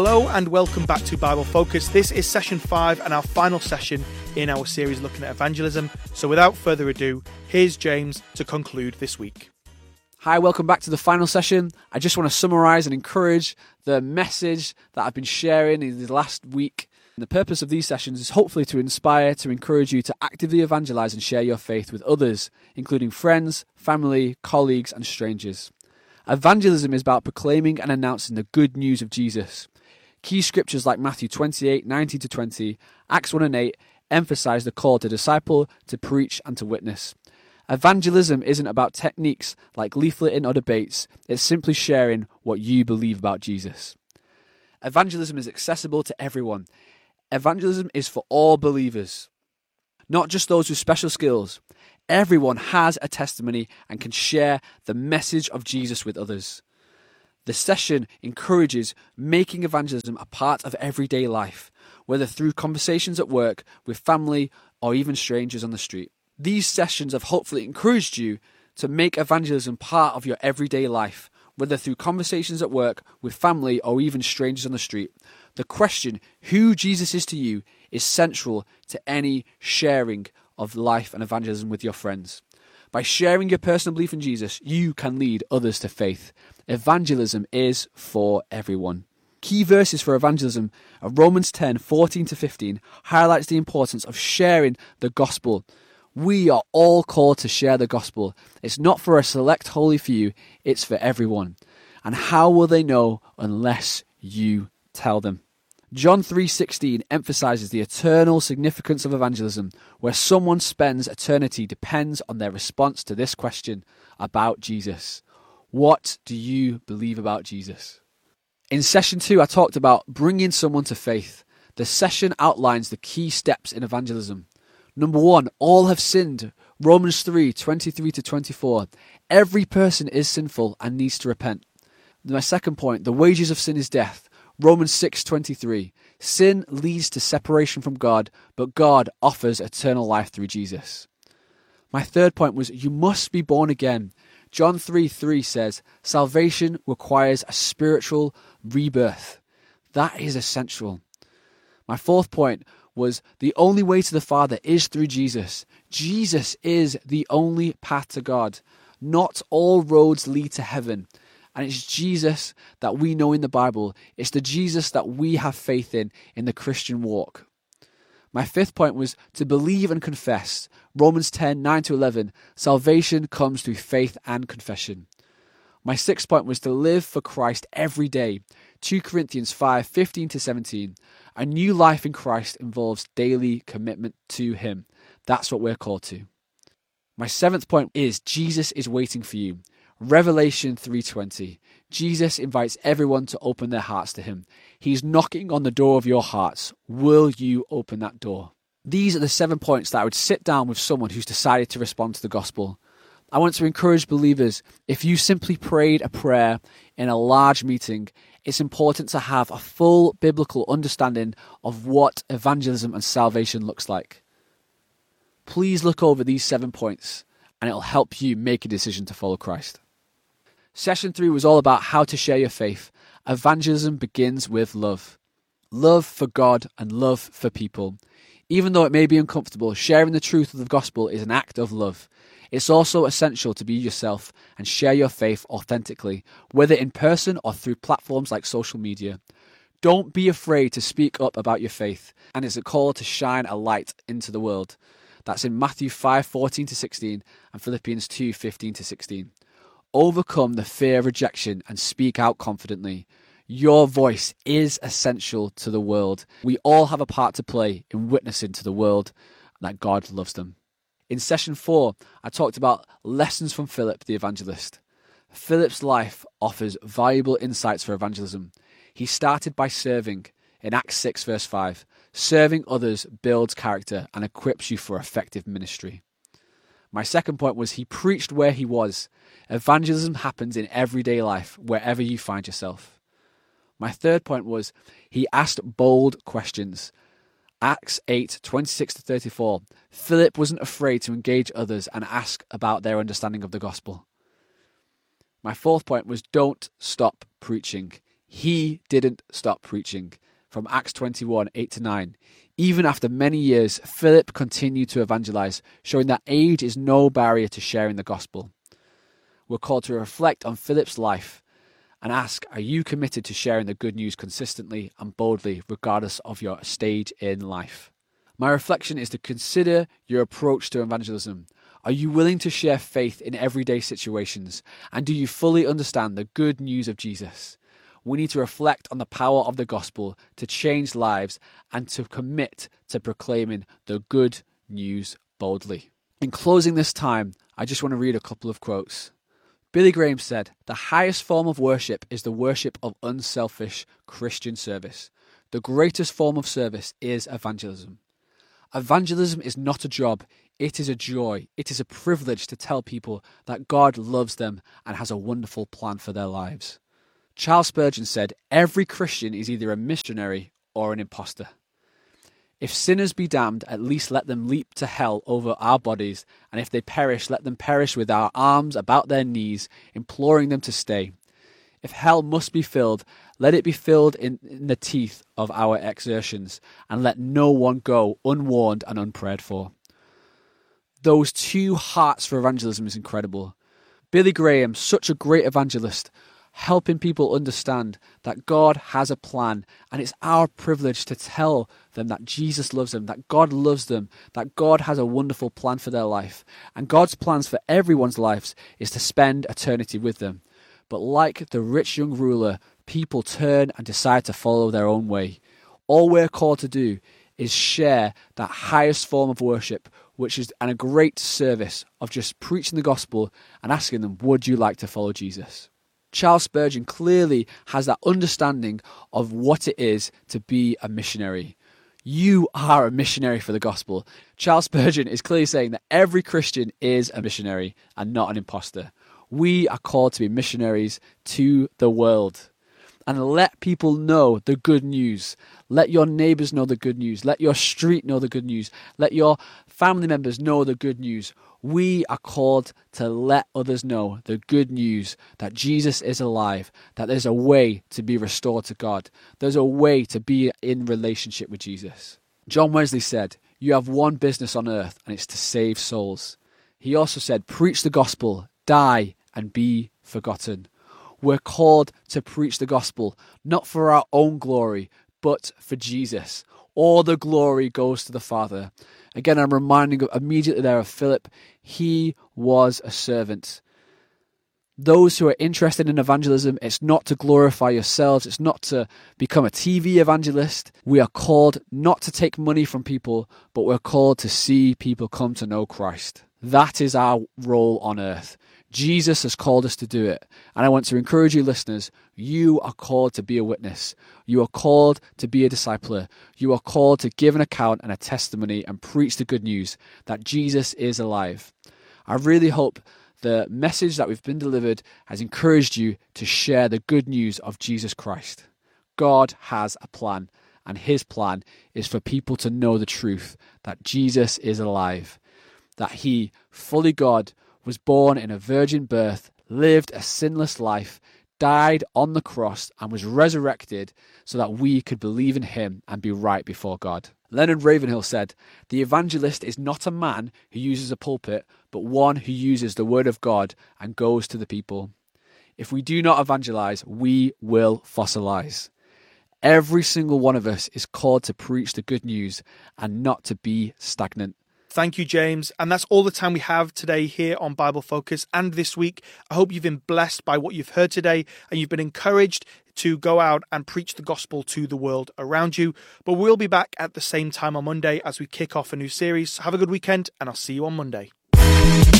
Hello and welcome back to Bible Focus. This is session 5 and our final session in our series looking at evangelism. So without further ado, here's James to conclude this week. Hi, welcome back to the final session. I just want to summarise and encourage the message that I've been sharing in the last week. And the purpose of these sessions is hopefully to inspire, to encourage you to actively evangelise and share your faith with others, including friends, family, colleagues and strangers. Evangelism is about proclaiming and announcing the good news of Jesus. Key scriptures like Matthew 28:19-20, Acts 1 and 8 emphasise the call to disciple, to preach and to witness. Evangelism isn't about techniques like leafleting or debates, it's simply sharing what you believe about Jesus. Evangelism is accessible to everyone. Evangelism is for all believers, not just those with special skills. Everyone has a testimony and can share the message of Jesus with others. The session encourages making evangelism a part of everyday life, whether through conversations at work, with family, or even strangers on the street. These sessions have hopefully encouraged you to make evangelism part of your everyday life, whether through conversations at work, with family, or even strangers on the street. The question, who Jesus is to you, is central to any sharing of life and evangelism with your friends. By sharing your personal belief in Jesus, you can lead others to faith. Evangelism is for everyone. Key verses for evangelism are Romans 10:14-15 highlights the importance of sharing the gospel. We are all called to share the gospel. It's not for a select holy few, it's for everyone. And how will they know unless you tell them? John 3:16 emphasizes the eternal significance of evangelism, where someone spends eternity depends on their response to this question about Jesus. What do you believe about Jesus? In session 2, I talked about bringing someone to faith. The session outlines the key steps in evangelism. Number 1, all have sinned. Romans 3:23-24. Every person is sinful and needs to repent. My second point, the wages of sin is death. Romans 6:23. Sin leads to separation from God, but God offers eternal life through Jesus. My third point was you must be born again. John 3:3 says, salvation requires a spiritual rebirth. That is essential. My fourth point was the only way to the Father is through Jesus. Jesus is the only path to God. Not all roads lead to heaven. And it's Jesus that we know in the Bible. It's the Jesus that we have faith in the Christian walk. My fifth point was to believe and confess. Romans 10:9-11. Salvation comes through faith and confession. My sixth point was to live for Christ every day. 2 Corinthians 5:15-17. A new life in Christ involves daily commitment to Him. That's what we're called to. My seventh point is Jesus is waiting for you. Revelation 3:20. Jesus invites everyone to open their hearts to Him. He's knocking on the door of your hearts. Will you open that door? These are the 7 points that I would sit down with someone who's decided to respond to the gospel. I want to encourage believers, if you simply prayed a prayer in a large meeting, it's important to have a full biblical understanding of what evangelism and salvation looks like. Please look over these 7 points and it'll help you make a decision to follow Christ. Session 3 was all about how to share your faith. Evangelism begins with love. Love for God and love for people. Even though it may be uncomfortable, sharing the truth of the gospel is an act of love. It's also essential to be yourself and share your faith authentically, whether in person or through platforms like social media. Don't be afraid to speak up about your faith, and it's a call to shine a light into the world. That's in Matthew 5:14-16 and Philippians 2:15-16. Overcome the fear of rejection and speak out confidently. Your voice is essential to the world. We all have a part to play in witnessing to the world that God loves them. In session 4, I talked about lessons from Philip the evangelist. Philip's life offers valuable insights for evangelism. He started by serving. In Acts 6 verse 5, serving others builds character and equips you for effective ministry. My second point was he preached where he was. Evangelism happens in everyday life, wherever you find yourself. My third point was he asked bold questions. Acts 8:26-34. Philip wasn't afraid to engage others and ask about their understanding of the gospel. My fourth point was don't stop preaching. He didn't stop preaching. From Acts 21, 8-9. Even after many years, Philip continued to evangelize, showing that age is no barrier to sharing the gospel. We're called to reflect on Philip's life and ask, are you committed to sharing the good news consistently and boldly, regardless of your stage in life? My reflection is to consider your approach to evangelism. Are you willing to share faith in everyday situations? And do you fully understand the good news of Jesus? We need to reflect on the power of the gospel to change lives and to commit to proclaiming the good news boldly. In closing this time, I just want to read a couple of quotes. Billy Graham said, "The highest form of worship is the worship of unselfish Christian service. The greatest form of service is evangelism. Evangelism is not a job, it is a joy. It is a privilege to tell people that God loves them and has a wonderful plan for their lives." Charles Spurgeon said, "Every Christian is either a missionary or an imposter. If sinners be damned, at least let them leap to hell over our bodies, and if they perish, let them perish with our arms about their knees, imploring them to stay. If hell must be filled, let it be filled in the teeth of our exertions, and let no one go unwarned and unprayed for." Those two hearts for evangelism is incredible. Billy Graham, such a great evangelist, helping people understand that God has a plan, and it's our privilege to tell them that Jesus loves them, that God loves them, that God has a wonderful plan for their life. And God's plans for everyone's lives is to spend eternity with them. But like the rich young ruler, people turn and decide to follow their own way. All we're called to do is share that highest form of worship, which is a great service of just preaching the gospel and asking them, would you like to follow Jesus? Charles Spurgeon clearly has that understanding of what it is to be a missionary. You are a missionary for the gospel. Charles Spurgeon is clearly saying that every Christian is a missionary and not an imposter. We are called to be missionaries to the world. And let people know the good news. Let your neighbours know the good news. Let your street know the good news. Let your family members know the good news. We are called to let others know the good news that Jesus is alive, that there's a way to be restored to God. There's a way to be in relationship with Jesus. John Wesley said, "You have one business on earth, and it's to save souls." He also said, "Preach the gospel, die, and be forgotten." We're called to preach the gospel, not for our own glory, but for Jesus. All the glory goes to the Father. Again, I'm reminding immediately there of Philip. He was a servant. Those who are interested in evangelism, it's not to glorify yourselves. It's not to become a TV evangelist. We are called not to take money from people, but we're called to see people come to know Christ. That is our role on earth. Jesus has called us to do it. And I want to encourage you listeners, you are called to be a witness. You are called to be a discipler. You are called to give an account and a testimony and preach the good news that Jesus is alive. I really hope the message that we've been delivered has encouraged you to share the good news of Jesus Christ. God has a plan, and his plan is for people to know the truth that Jesus is alive, that he, fully God, was born in a virgin birth, lived a sinless life, died on the cross, and was resurrected so that we could believe in him and be right before God. Leonard Ravenhill said, "The evangelist is not a man who uses a pulpit, but one who uses the word of God and goes to the people. If we do not evangelize, we will fossilize." Every single one of us is called to preach the good news and not to be stagnant. Thank you, James. And that's all the time we have today here on Bible Focus and this week. I hope you've been blessed by what you've heard today and you've been encouraged to go out and preach the gospel to the world around you. But we'll be back at the same time on Monday as we kick off a new series. So have a good weekend, and I'll see you on Monday.